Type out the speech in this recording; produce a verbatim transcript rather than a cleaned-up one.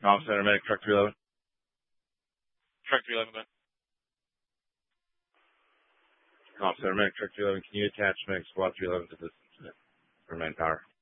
Comm Center, Medic, Truck three eleven. Truck three eleven, go ahead. Comm Center, Medic, Truck three eleven. Can you attach Medic Squad three eleven to this incident for manpower?